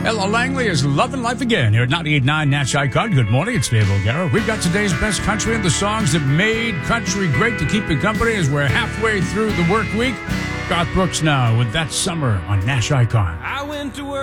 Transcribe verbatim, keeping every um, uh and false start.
Ella Langley is loving life again here at ninety-eight point nine Nash Icon. Good morning, it's Dave O'Gara. We've got today's best country and the songs that made country great to keep you company as we're halfway through the work week. Garth Brooks now with That Summer on Nash Icon. I went to work.